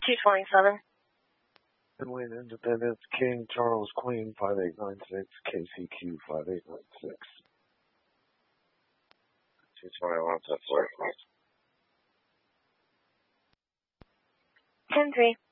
227. Wayne Independence, King, Charles, Queen, 5896, KCQ, 5896. 221, that's 4. 10-3.